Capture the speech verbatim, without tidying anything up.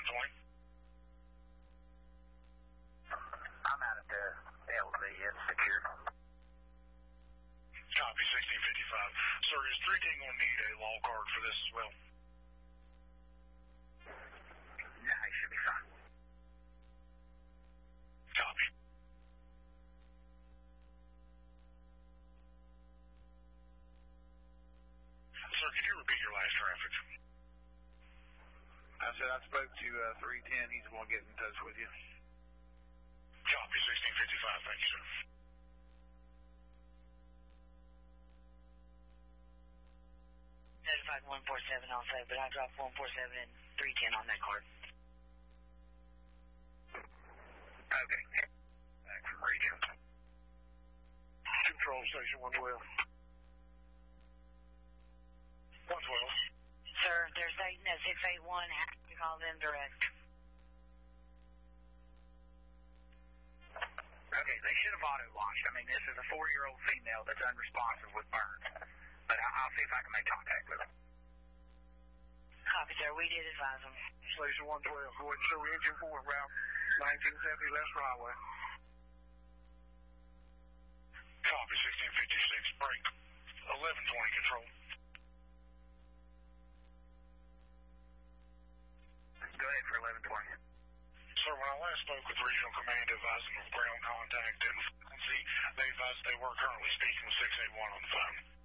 twenty. I'm out at the L Z. It's secure. Copy, sixteen fifty-five. Sir, is three ten going to need a law card for this as well? Nah, he should be fine. Copy. Sir, could you repeat your last traffic? I said I spoke to uh, three ten. He's going to get in touch with you. Copy, sixteen fifty-five. Thank you, sir. Notified one four seven also, but I dropped one four seven and three ten on that card. Okay. Back from region. Control station one twelve. one twelve. Sir, they're stating at six eight one. Have to call them direct. Okay, they should have auto-launched. I mean, this is a four-year-old female that's unresponsive with burns. But I'll see if I can make contact with them. Copy, sir. We did advise them. Station one twelve. Go ahead and show engine four, route nineteen seventy Left Highway. Copy, sixteen fifty-six. Break. eleven twenty control. Go ahead for eleven twenty. Sir, when I last spoke with Regional Command advising of ground contact and frequency, they advised they were currently speaking with six eight one on the phone.